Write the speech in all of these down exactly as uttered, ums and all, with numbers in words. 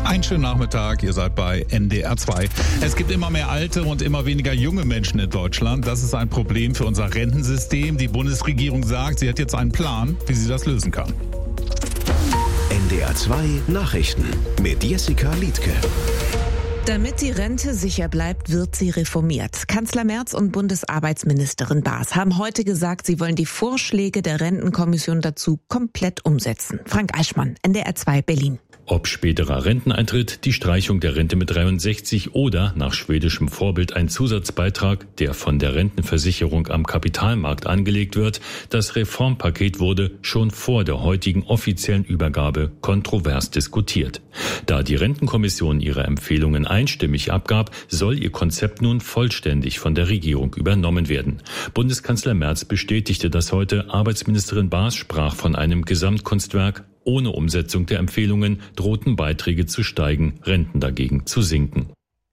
Einen schönen Nachmittag, ihr seid bei N D R zwei. Es gibt immer mehr alte und immer weniger junge Menschen in Deutschland. Das ist ein Problem für unser Rentensystem. Die Bundesregierung sagt, sie hat jetzt einen Plan, wie sie das lösen kann. N D R zwei Nachrichten mit Jessica Liedtke. Damit die Rente sicher bleibt, wird sie reformiert. Kanzler Merz und Bundesarbeitsministerin Baas haben heute gesagt, sie wollen die Vorschläge der Rentenkommission dazu komplett umsetzen. Frank Eichmann, N D R zwei Berlin. Ob späterer Renteneintritt, die Streichung der Rente mit dreiundsechzig oder nach schwedischem Vorbild ein Zusatzbeitrag, der von der Rentenversicherung am Kapitalmarkt angelegt wird, das Reformpaket wurde schon vor der heutigen offiziellen Übergabe kontrovers diskutiert. Da die Rentenkommission ihre Empfehlungen einstimmig abgab, soll ihr Konzept nun vollständig von der Regierung übernommen werden. Bundeskanzler Merz bestätigte das heute, Arbeitsministerin Baas sprach von einem Gesamtkunstwerk. Ohne Umsetzung der Empfehlungen drohten Beiträge zu steigen, Renten dagegen zu sinken.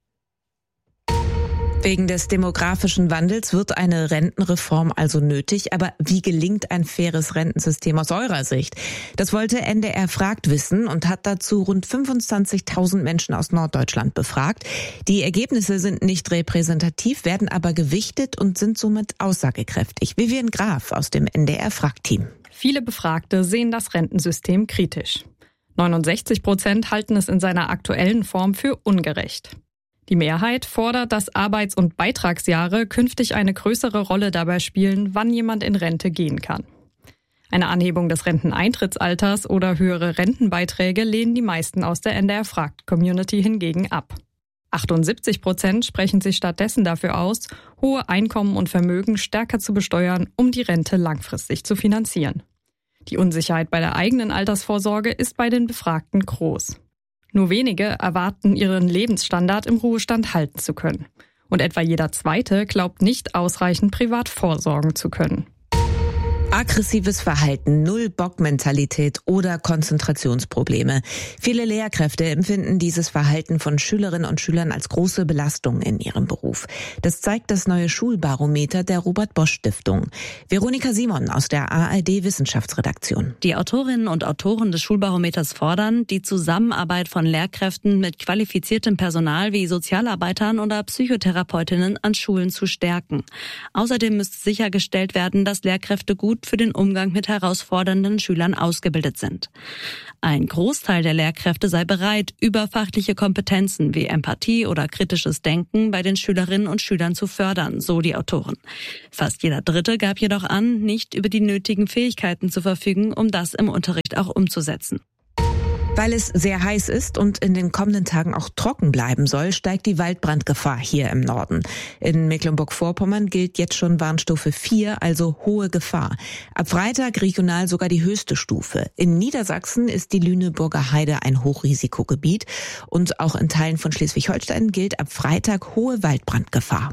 Wegen des demografischen Wandels wird eine Rentenreform also nötig. Aber wie gelingt ein faires Rentensystem aus eurer Sicht? Das wollte N D R fragt wissen und hat dazu rund fünfundzwanzigtausend Menschen aus Norddeutschland befragt. Die Ergebnisse sind nicht repräsentativ, werden aber gewichtet und sind somit aussagekräftig. Vivian Graf aus dem N D R fragt Team. Viele Befragte sehen das Rentensystem kritisch. neunundsechzig Prozent halten es in seiner aktuellen Form für ungerecht. Die Mehrheit fordert, dass Arbeits- und Beitragsjahre künftig eine größere Rolle dabei spielen, wann jemand in Rente gehen kann. Eine Anhebung des Renteneintrittsalters oder höhere Rentenbeiträge lehnen die meisten aus der N D R-Fragt-Community hingegen ab. achtundsiebzig Prozent sprechen sich stattdessen dafür aus, hohe Einkommen und Vermögen stärker zu besteuern, um die Rente langfristig zu finanzieren. Die Unsicherheit bei der eigenen Altersvorsorge ist bei den Befragten groß. Nur wenige erwarten, ihren Lebensstandard im Ruhestand halten zu können. Und etwa jeder Zweite glaubt nicht ausreichend privat vorsorgen zu können. Aggressives Verhalten, Null-Bock-Mentalität oder Konzentrationsprobleme. Viele Lehrkräfte empfinden dieses Verhalten von Schülerinnen und Schülern als große Belastung in ihrem Beruf. Das zeigt das neue Schulbarometer der Robert-Bosch-Stiftung. Veronika Simon aus der A R D-Wissenschaftsredaktion. Die Autorinnen und Autoren des Schulbarometers fordern, die Zusammenarbeit von Lehrkräften mit qualifiziertem Personal wie Sozialarbeitern oder Psychotherapeutinnen an Schulen zu stärken. Außerdem müsste sichergestellt werden, dass Lehrkräfte gut für den Umgang mit herausfordernden Schülern ausgebildet sind. Ein Großteil der Lehrkräfte sei bereit, überfachliche Kompetenzen wie Empathie oder kritisches Denken bei den Schülerinnen und Schülern zu fördern, so die Autoren. Fast jeder Dritte gab jedoch an, nicht über die nötigen Fähigkeiten zu verfügen, um das im Unterricht auch umzusetzen. Weil es sehr heiß ist und in den kommenden Tagen auch trocken bleiben soll, steigt die Waldbrandgefahr hier im Norden. In Mecklenburg-Vorpommern gilt jetzt schon Warnstufe vier, also hohe Gefahr. Ab Freitag regional sogar die höchste Stufe. In Niedersachsen ist die Lüneburger Heide ein Hochrisikogebiet und auch in Teilen von Schleswig-Holstein gilt ab Freitag hohe Waldbrandgefahr.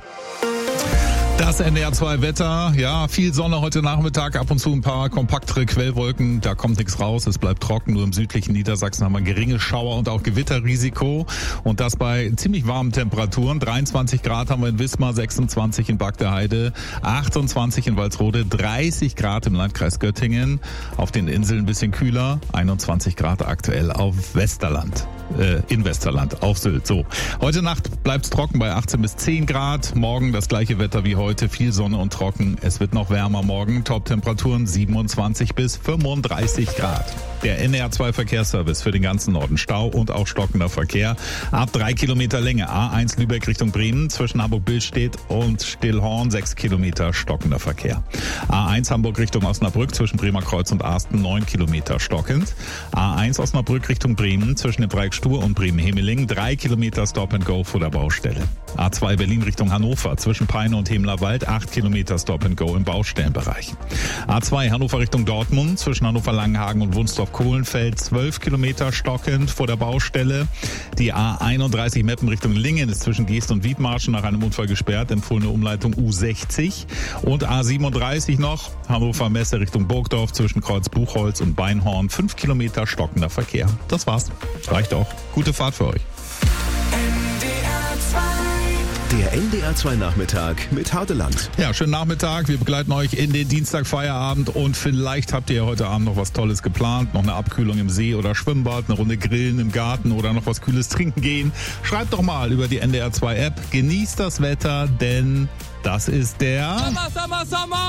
Das N D R zwei Wetter, ja, viel Sonne heute Nachmittag, ab und zu ein paar kompaktere Quellwolken, da kommt nichts raus, es bleibt trocken, nur im südlichen Niedersachsen haben wir geringe Schauer und auch Gewitterrisiko und das bei ziemlich warmen Temperaturen. dreiundzwanzig Grad haben wir in Wismar, sechsundzwanzig in Bagdeheide, achtundzwanzig in Walsrode, dreißig Grad im Landkreis Göttingen, auf den Inseln ein bisschen kühler, einundzwanzig Grad aktuell auf Westerland. Äh, in Westerland, auf Sylt. So, heute Nacht bleibt's trocken bei achtzehn bis zehn Grad. Morgen das gleiche Wetter wie heute, viel Sonne und trocken. Es wird noch wärmer morgen. Top-Temperaturen siebenundzwanzig bis fünfunddreißig Grad. Der N D R zwei Verkehrsservice für den ganzen Norden. Stau und auch stockender Verkehr. Ab drei Kilometer Länge. A eins Lübeck Richtung Bremen zwischen Hamburg-Billstedt und Stillhorn. sechs Kilometer stockender Verkehr. A eins Hamburg Richtung Osnabrück zwischen Bremer Kreuz und Arsten. neun Kilometer stockend. A eins Osnabrück Richtung Bremen zwischen dem Dreieck Stur und Bremen-Hemeling. drei Kilometer Stop and Go vor der Baustelle. A zwei Berlin Richtung Hannover zwischen Peine und Hemlerwald. acht Kilometer Stop and Go im Baustellenbereich. A zwei Hannover Richtung Dortmund zwischen Hannover-Langenhagen und Wunsdorf-Kohlenfeld. zwölf Kilometer stockend vor der Baustelle. Die A einunddreißig Meppen Richtung Lingen ist zwischen Geest und Wiedmarschen nach einem Unfall gesperrt. Empfohlene Umleitung U sechzig. Und A siebenunddreißig noch Hannover Messe Richtung Burgdorf zwischen Kreuz Buchholz und Beinhorn. fünf Kilometer stockender Verkehr. Das war's. Reicht auch. Gute Fahrt für euch. Der N D R zwei Nachmittag mit Hardeland. Ja, schönen Nachmittag. Wir begleiten euch in den Dienstagfeierabend und vielleicht habt ihr heute Abend noch was Tolles geplant. Noch eine Abkühlung im See oder Schwimmbad, eine Runde grillen im Garten oder noch was Kühles trinken gehen. Schreibt doch mal über die N D R zwei App. Genießt das Wetter, denn das ist der... Sommer, Sommer, Sommer!